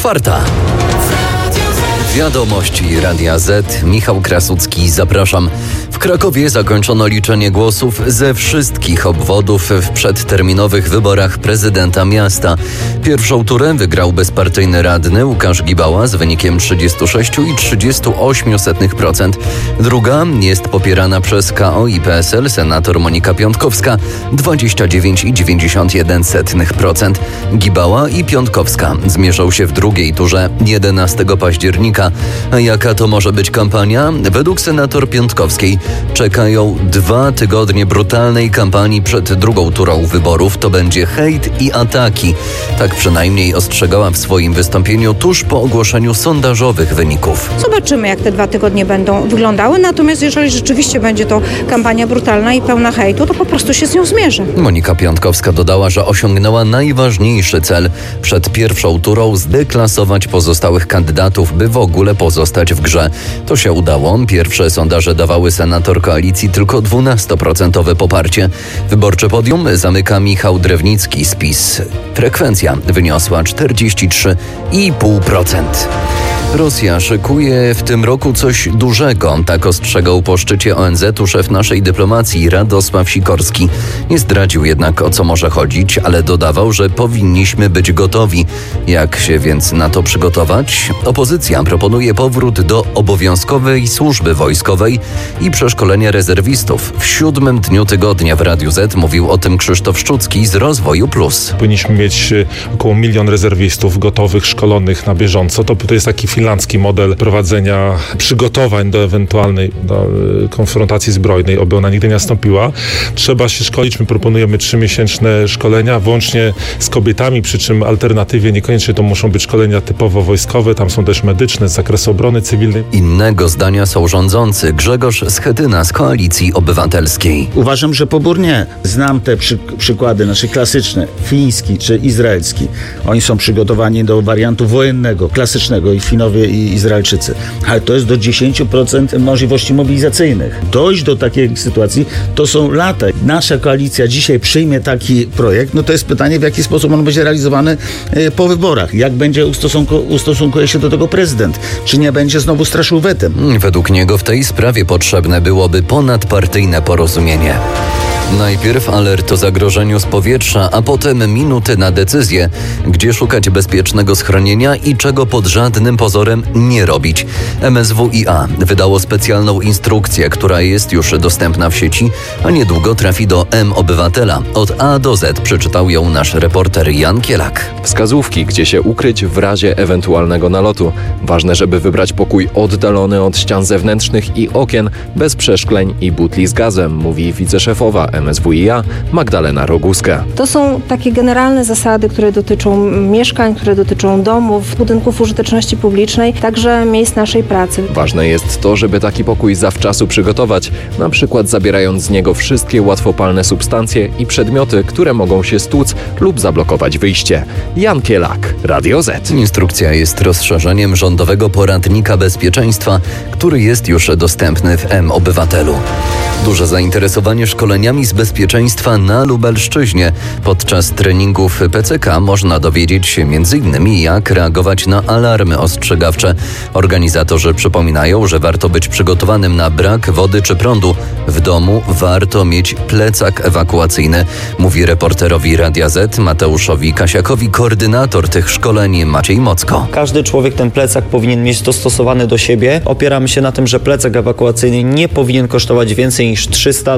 4. Wiadomości Radia Z. Michał Krasucki, zapraszam. W Krakowie zakończono liczenie głosów ze wszystkich obwodów w przedterminowych wyborach prezydenta miasta. Pierwszą turę wygrał bezpartyjny radny Łukasz Gibała z wynikiem 36,38%. Druga jest popierana przez KO i PSL senator Monika Piątkowska 29,91%. Gibała i Piątkowska zmierzą się w drugiej turze 11 października. A jaka to może być kampania? Według senator Piątkowskiej czekają 2 tygodnie brutalnej kampanii przed drugą turą wyborów. To będzie hejt i ataki. Tak przynajmniej ostrzegała w swoim wystąpieniu tuż po ogłoszeniu sondażowych wyników. Zobaczymy, jak te 2 tygodnie będą wyglądały. Natomiast jeżeli rzeczywiście będzie to kampania brutalna i pełna hejtu, to po prostu się z nią zmierzę. Monika Piątkowska dodała, że osiągnęła najważniejszy cel. Przed pierwszą turą zdeklasować pozostałych kandydatów, by w ogóle pozostać w grze. To się udało. Pierwsze sondaże dawały senator koalicji tylko 12% poparcie. Wyborcze podium zamyka Michał Drewnicki z PiS. Frekwencja wyniosła 43,5%. Rosja szykuje w tym roku coś dużego, tak ostrzegał po szczycie ONZ-u szef naszej dyplomacji Radosław Sikorski. Nie zdradził jednak, o co może chodzić, ale dodawał, że powinniśmy być gotowi. Jak się więc na to przygotować? Opozycja proponuje powrót do obowiązkowej służby wojskowej i przeszkolenia rezerwistów. W 7. dniu tygodnia w Radiu Z mówił o tym Krzysztof Szczucki z Rozwoju Plus. Powinniśmy mieć około 1 000 000 rezerwistów gotowych, szkolonych na bieżąco. To jest taki finlandzki model prowadzenia przygotowań do ewentualnej konfrontacji zbrojnej, oby ona nigdy nie nastąpiła. Trzeba się szkolić. My proponujemy 3-miesięczne szkolenia, włącznie z kobietami, przy czym alternatywie niekoniecznie to muszą być szkolenia typowo wojskowe, tam są też medyczne z zakresu obrony cywilnej. Innego zdania są rządzący. Grzegorz Schetyna z Koalicji Obywatelskiej. Uważam, że pobór nie. Znam te przykłady nasze klasyczne, fiński czy izraelski. Oni są przygotowani do wariantu wojennego, klasycznego i Finowie i Izraelczycy. Ale to jest do 10% możliwości mobilizacyjnych. Dojść do takiej sytuacji to są lata. Nasza koalicja dzisiaj przyjmie taki projekt, no to jest pytanie, w jaki sposób on będzie realizowany po wyborach. Jak będzie ustosunkuje się do tego prezydent? Czy nie będzie znowu straszył wetem? Według niego w tej sprawie potrzebne byłoby ponadpartyjne porozumienie. Najpierw alert o zagrożeniu z powietrza, a potem minuty na decyzję, gdzie szukać bezpiecznego schronienia i czego pod żadnym pozorem nie robić. MSWiA wydało specjalną instrukcję, która jest już dostępna w sieci, a niedługo trafi do M-Obywatela. Od A do Z przeczytał ją nasz reporter Jan Kielak. Wskazówki, gdzie się ukryć w razie ewentualnego nalotu. Ważne, żeby wybrać pokój oddalony od ścian zewnętrznych i okien, bez przeszkleń i butli z gazem, mówi wiceszefowa MSWiA Magdalena Roguska. To są takie generalne zasady, które dotyczą mieszkań, które dotyczą domów, budynków użyteczności publicznej, także miejsc naszej pracy. Ważne jest to, żeby taki pokój zawczasu przygotować, na przykład zabierając z niego wszystkie łatwopalne substancje i przedmioty, które mogą się stłuc lub zablokować wyjście. Jan Kielak, Radio Z. Instrukcja jest rozszerzeniem rządowego poradnika bezpieczeństwa, który jest już dostępny w M-Obywatelu. Duże zainteresowanie szkoleniami z bezpieczeństwa na Lubelszczyźnie. Podczas treningów PCK można dowiedzieć się m.in. jak reagować na alarmy ostrzegawcze. Organizatorzy przypominają, że warto być przygotowanym na brak wody czy prądu. W domu warto mieć plecak ewakuacyjny, mówi reporterowi Radia Z Mateuszowi Kasiakowi koordynator tych szkoleń Maciej Mocko. Każdy człowiek ten plecak powinien mieć dostosowany do siebie. Opieramy się na tym, że plecak ewakuacyjny nie powinien kosztować więcej niż 300